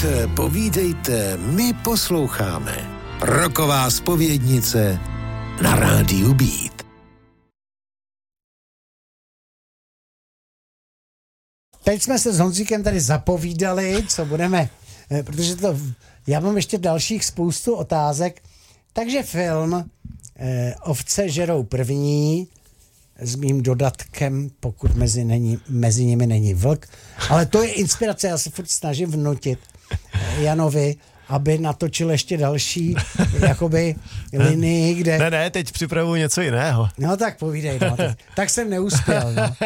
Povídejte, povídejte, my posloucháme. Rocková zpovědnice na rádiu Beat. Teď jsme se s Honzíkem tady zapovídali, co budeme, protože já mám ještě dalších spoustu otázek. Takže film Ovce žerou první s mým dodatkem, pokud mezi nimi není vlk. Ale to je inspirace, já se furt snažím vnutit Janovi, aby natočil ještě další jakoby linii, kde... Ne, teď připravuju něco jiného. No tak povídej, no. Tak jsem neuspěl, no.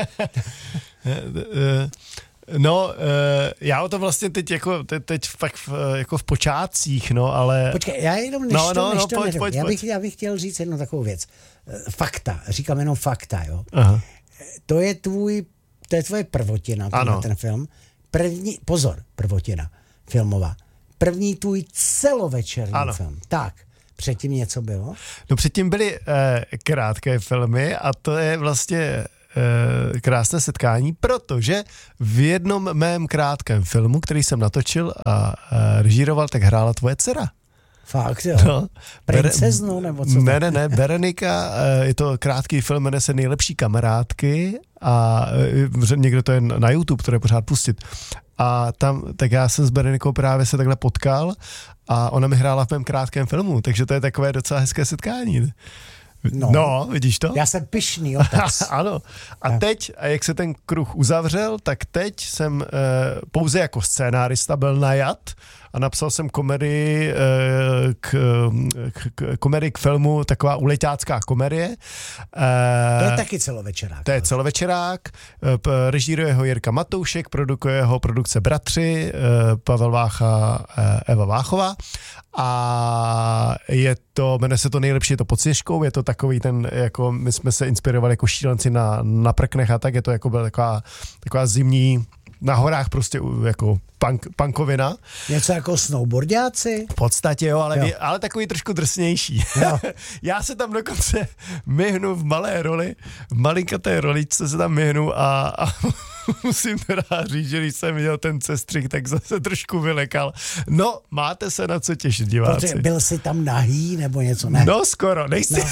No, já o to vlastně teď jako v počátcích, no, ale... Počkej, já jenom pojď. Já bych chtěl říct jednu takovou věc. Fakta, říkám jenom fakta, jo. Aha. To je tvoje prvotina, ten film. Prvotina filmová. První tvůj celovečerní film. Tak, předtím něco bylo? No předtím byly krátké filmy a to je vlastně krásné setkání, protože v jednom mém krátkém filmu, který jsem natočil a režíroval, tak hrála tvoje dcera. Fakt, jo? No, princeznu, nebo co? Ne, Berenika, je to krátký film, jmenuje se Nejlepší kamarádky a někdo to je na YouTube, to je pořád pustit. A tam, tak já jsem s Berenikou právě se takhle potkal a ona mi hrála v mém krátkém filmu, takže to je takové docela hezké setkání. No, vidíš to? Já jsem pyšný otec. Ano. A teď, a jak se ten kruh uzavřel, tak teď jsem pouze jako scénárista byl najat a napsal jsem komedii k filmu, taková uleťácká komedie. To je taky celovečerák. To je celovečerák, režíruje ho Jirka Matoušek, produkuje ho produkce Bratři, Pavel Vácha, Eva Váchová a jmenuje se to Nejlepší, je to pod Sněžkou, je to takový ten, jako my jsme se inspirovali jako šílenci na prknech a tak, je to jako byla taková zimní na horách prostě jako punkovina. Něco jako snowboardiáci? V podstatě jo, ale takový trošku drsnější. Já se tam dokonce myhnu v malé roli, v malinkaté roličce se tam myhnu a musím teda říct, že když jsem viděl ten sestřih, tak se trošku vylekal. No, máte se na co těšit, diváci. Protože byl jsi tam nahý nebo něco, ne? No skoro,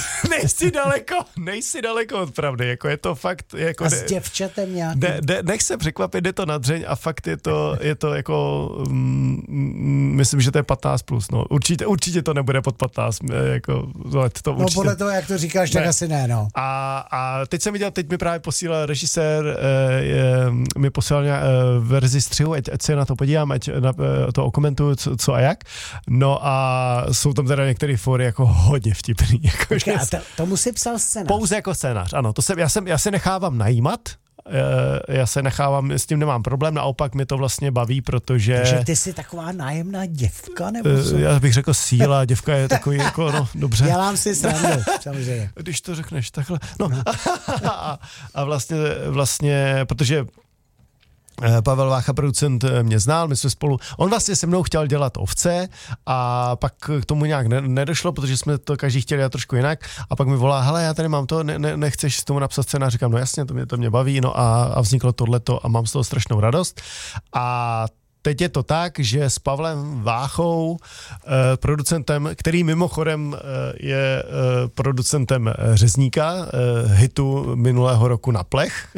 nejsi daleko od pravdy, jako je to fakt. Jako a s děvčatem nějakým? Nech se překvapit, jde to na dřeň a fakt je to jako, myslím, že to je 15+, no. Určitě to nebude pod 15, jako, to určitě. No podle toho, jak to říkáš, tak asi ne, no. A teď mi právě posílal režisér, mi posílal verzi střihu, ať se na to podívám, ať to okomentuju, co a jak. No a jsou tam teda některé fóry jako hodně vtipný. Jako, počkej, a tomu si psal scénář? Pouze jako scénář, ano. Já se nechávám najímat, s tím nemám problém, naopak mě to vlastně baví, protože... Takže ty jsi taková nájemná děvka, nebo co? Já bych řekl síla, děvka je takový jako, no, dobře. Dělám si srandu, samozřejmě. Když to řekneš takhle, no. A vlastně, protože Pavel Vácha, producent, mě znal, my jsme spolu, on vlastně se mnou chtěl dělat Ovce a pak k tomu nějak nedošlo, protože jsme to každý chtěli dělat trošku jinak a pak mi volá, hele, já tady mám to, nechceš s tomu napsat scénář, říkám, no jasně, to mě baví, no a vzniklo tohleto a mám z toho strašnou radost a teď je to tak, že s Pavlem Váchou, producentem, který mimochodem je producentem Řezníka, hitu minulého roku Na plech,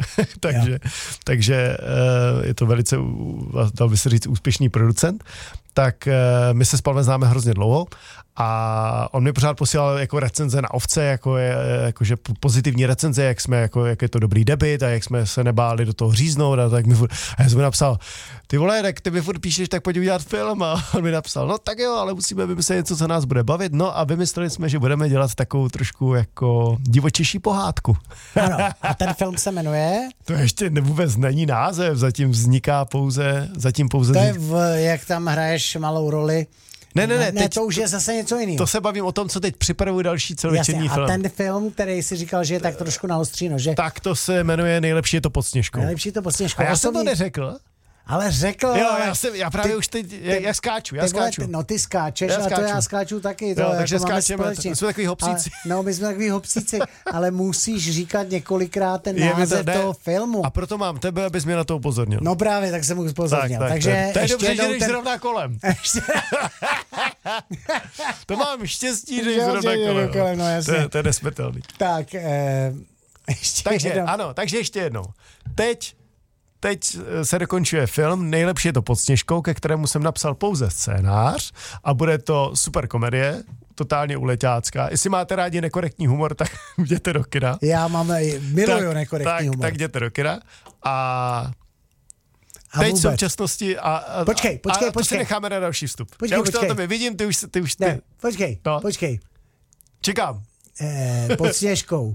takže je to velice, dal by se říct, úspěšný producent, tak my se s Pavlem známe hrozně dlouho a on mi pořád posílal jako recenze na Ovce, jakože pozitivní recenze, jak je to dobrý debut a jak jsme se nebáli do toho říznout a já jsem mi napsal, ty vole, tak ty mi furt píšeš, tak pojď udělat film a on mi napsal, no tak jo, ale musíme vymyslet něco, co nás bude bavit, no a vymysleli jsme, že budeme dělat takovou trošku jako divočejší pohádku. Ano, a ten film se jmenuje? To ještě vůbec není název, zatím vzniká pouze... To je jak tam hraješ malou roli. Ne, teď, to už je zase něco jiného. To se bavím o tom, co teď připravuji další celovečerní film. A ten film, který jsi říkal, že je tak trošku na ostří nože. Tak to se jmenuje Nejlepší je to pod Sněžkou. Nejlepší je to pod Sněžkou. A já jsem to neřekl. Ale řekl. Jo, já právě už teď, já skáču. No ty skáčeš, a to já skáču taky. To, takže jako skáčeme, jsme takový hopsíci. No, my jsme takový hopsíci, ale musíš říkat několikrát ten název toho filmu. A proto mám tebe, abys mě na to upozornil. No právě, tak jsem mu upozornil. Takže to je dobře, že jdeš zrovna kolem. To mám štěstí, že jdeš zrovna kolem. No, jasně. To je nesmrtelný. Tak, takže ještě jednou. Teď se dokončuje film, nejlepší je to Pod sněžkou, ke kterému jsem napsal pouze scénář a bude to super komedie, totálně uleťácká. Jestli máte rádi nekorektní humor, tak jděte do kina. Já miluju nekorektní humor. Tak jděte do kina a teď v současnosti Počkej. To si necháme na další vstup. Já už to o tobě vidím, ty už. Ne, počkej. Čekám. Pod sněžkou.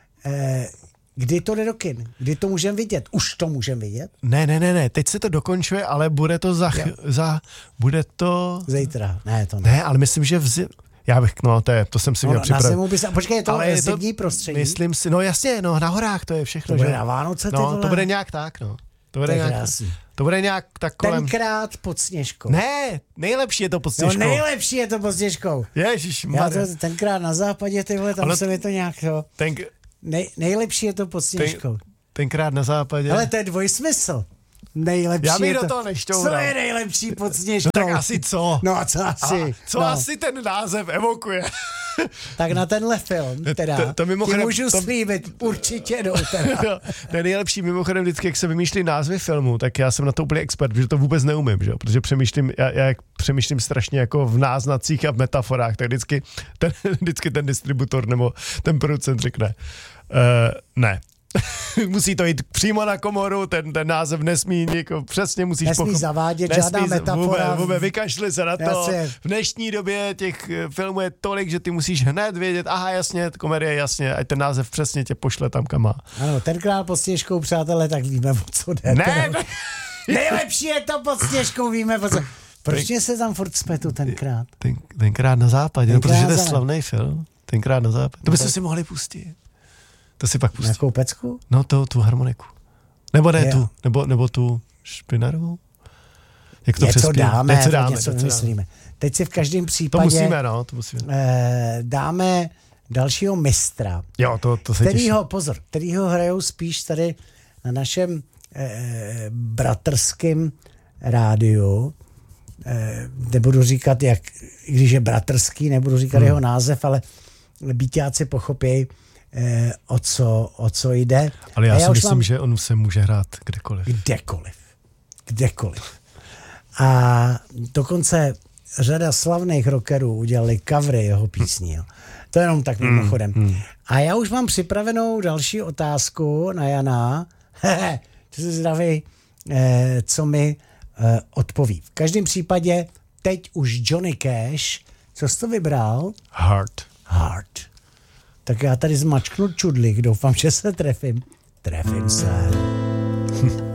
Kdy to jde do kin? Kdy to můžeme vidět? Už to můžeme vidět? Ne, teď se to dokončuje, ale bude to bude to... Zítra, ne, to ne. Ne, ale myslím, že to jsem si měl připravit. Počkej, je to zimní prostředí? Myslím si, no jasně, na horách to je všechno. To bude na Vánoce, ty vole. To bude nějak tak, no. To bude nějak tak kolem... Tenkrát Pod sněžkou. Ne, nejlepší je to Pod sněžkou. No nejlepší je to Pod sněžkou. Ježišmarja. Tenkrát na západě, ty vole, tam se mi to nějak... Nejlepší je to Pod sněžkou. Tenkrát na západě. Ale to je dvojsmysl. Nejlepší já bych je do toho nešťoural. Co je nejlepší Pod sněžkou? No tak asi co? No a co asi? Asi ten název evokuje? Tak na tenhle film teda to mimochodem, můžu slíbit, určitě jdou teda. To je nejlepší mimochodem vždycky, jak se vymýšlí názvy filmu, tak já jsem na to úplně expert, protože to vůbec neumím, že? Protože já přemýšlím strašně jako v náznacích a v metaforách, tak vždycky ten distributor nebo ten producent řekne ne. Musí to jít přímo na komoru, ten název nesmí jako přesně musíš zavádět, žádná metafora. Vůbec vykašli se na to. Jasně. V dnešní době těch filmů je tolik, že ty musíš hned vědět, aha jasně, komedie jasně, ať ten název přesně tě pošle tam, kam má. Ano, tenkrát Pod sněžkou, přátelé, tak víme, o co jde. Ne. Nejlepší je to Pod sněžkou, víme, o co. Proč se tam furt smetu tenkrát? Tenkrát na západě, protože to je slavný film. Tenkrát na západě. To byste si mohli pustit. To si pak pustí. Nějakou pecku? No tu harmoniku. Nebo ne tu, nebo tu špinarovou. Jak to něco dáme, něco vymyslíme. Teď si v každém případě to musíme. Dáme dalšího mistra. Jo, to se těší. Kterýho hrajou spíš tady na našem bratrském rádiu. Nebudu říkat, když je bratrský, nebudu říkat jeho název, ale byťáci pochopí, o co jde. Ale já si myslím, že on se může hrát Kdekoliv. A dokonce řada slavných rockerů udělali covery jeho písní. Jo. To jenom tak mimochodem. A já už mám připravenou další otázku na Jana. To se zdraví, co mi odpoví. V každém případě teď už Johnny Cash. Co jsi to vybral? Heart. Tak já tady zmačknu čudlík, doufám, že se trefím. Trefím se.